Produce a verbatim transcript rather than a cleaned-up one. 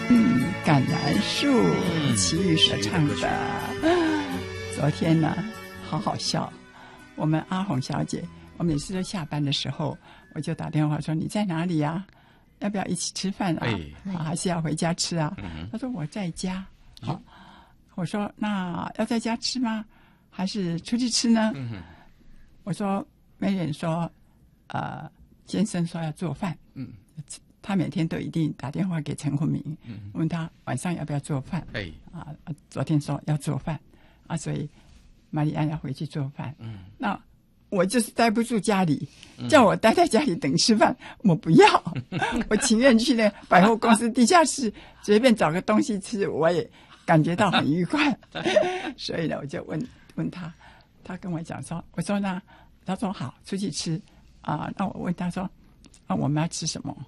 嗯，橄榄树，齐豫所唱的。昨天呢，好好笑。我们阿红小姐，我每次都下班的时候，我就打电话说：“你在哪里呀、啊？要不要一起吃饭啊？哎、啊还是要回家吃啊？”嗯、她说：“我在家。嗯”好，我说：“那要在家吃吗？还是出去吃呢？”嗯、我说：“没人说，呃，先生说要做饭。”嗯。他每天都一定打电话给陈慧明，嗯、问他晚上要不要做饭。哎，啊，昨天说要做饭，啊，所以玛丽安要回去做饭。嗯，那我就是待不住家里，嗯、叫我待在家里等吃饭，我不要，我情愿去那百货公司地下室随便找个东西吃，我也感觉到很愉快。所以呢，我就问问他，他跟我讲说，我说呢，他说好，出去吃啊。那我问他说，啊，我们要吃什么？